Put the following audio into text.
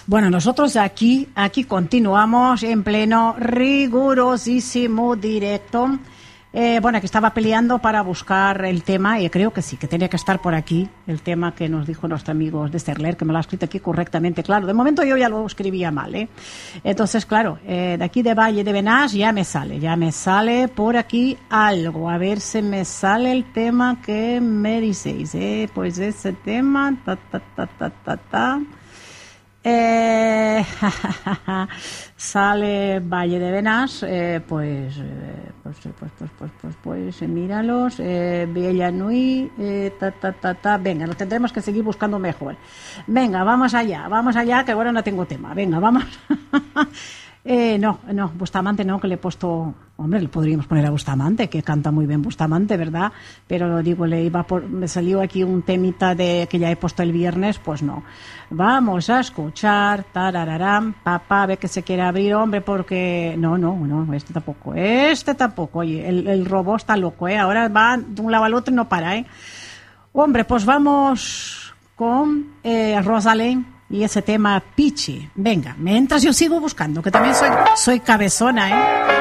Bueno, nosotros aquí continuamos en pleno rigurosísimo directo. Bueno, que estaba peleando para buscar el tema y creo que sí, que tenía que estar por aquí el tema que nos dijo nuestro amigo de Sterler, que me lo ha escrito aquí correctamente. Claro, de momento yo ya lo escribía mal, ¿eh? Entonces, claro, de aquí de Valle de Benás ya me sale por aquí algo. A ver si me sale el tema que me diceis, ¿eh? Pues ese tema, sale Valle de Benás, pues míralos, Bella Nui, venga, lo tendremos que seguir buscando mejor. Venga, vamos allá, que ahora no tengo tema. Venga, vamos. No, Bustamante no, que le he puesto... Hombre, le podríamos poner a Bustamante, que canta muy bien Bustamante, ¿verdad? Pero lo digo, me salió aquí un temita de que ya he puesto el viernes, pues no. Vamos a escuchar, tarararán, papá, ve que se quiere abrir, hombre, porque... No, este tampoco. Oye, el robot está loco, ¿eh? Ahora va de un lado al otro y no para, ¿eh? Hombre, pues vamos con Rosalén y ese tema Pichi. Venga, mientras yo sigo buscando, que también soy cabezona, ¿eh?